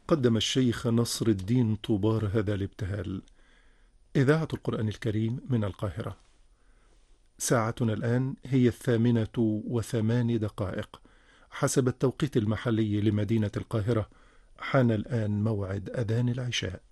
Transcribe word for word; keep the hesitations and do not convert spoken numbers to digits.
قدم الشيخ نصر الدين طوبار هذا الابتهال. إذاعة القرآن الكريم من القاهرة. ساعتنا الآن هي الثامنة وثمان دقائق حسب التوقيت المحلي لمدينة القاهرة. حان الآن موعد أذان العشاء.